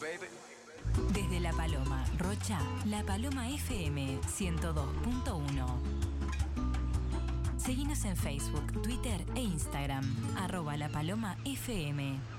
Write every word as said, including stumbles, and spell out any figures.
Desde La Paloma, Rocha, La Paloma F M ciento dos punto uno. Seguinos en Facebook, Twitter e Instagram, arroba La Paloma F M.